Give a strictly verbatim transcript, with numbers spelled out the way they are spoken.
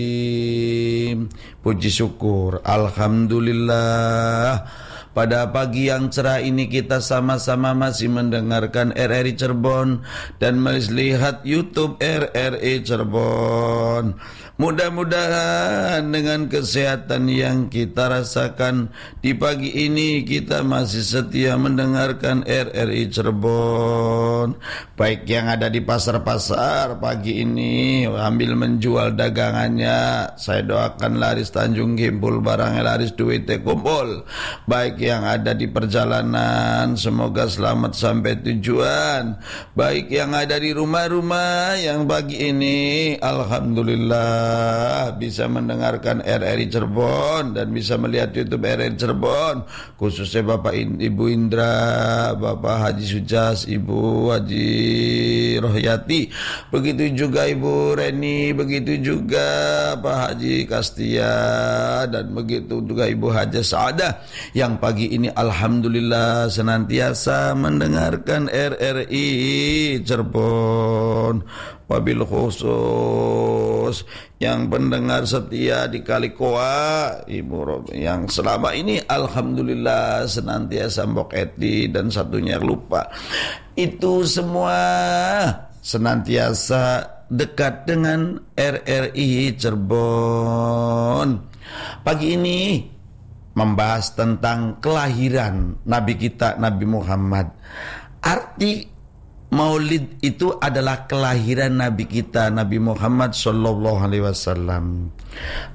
Puji syukur, alhamdulillah. Pada pagi yang cerah ini kita sama-sama masih mendengarkan R R I Cirebon dan melihat YouTube R R I Cirebon. Mudah-mudahan dengan kesehatan yang kita rasakan di pagi ini kita masih setia mendengarkan R R I Cirebon. Baik yang ada di pasar-pasar pagi ini ambil menjual dagangannya, saya doakan laris Tanjung Gimpul, barangnya laris, duitnya kumpul. Baik yang ada di perjalanan semoga selamat sampai tujuan. Baik yang ada di rumah-rumah yang pagi ini alhamdulillah bisa mendengarkan R R I Cirebon dan bisa melihat YouTube R R I Cirebon, khususnya Bapak Ibu Indra, Bapak Haji Sujas, Ibu Haji Rohyati, begitu juga Ibu Reni, begitu juga Pak Haji Kastia, dan begitu juga Ibu Haja Saadah yang pagi ini alhamdulillah senantiasa mendengarkan R R I Cirebon. Wabil khusus yang pendengar setia di Kalikoa, Ibu Rob, yang selama ini alhamdulillah senantiasa Mbok Eti dan satunya lupa, itu semua senantiasa dekat dengan R R I Cirebon. Pagi ini membahas tentang kelahiran Nabi kita Nabi Muhammad. Arti Maulid itu adalah kelahiran Nabi kita Nabi Muhammad sallallahu alaihi wasallam.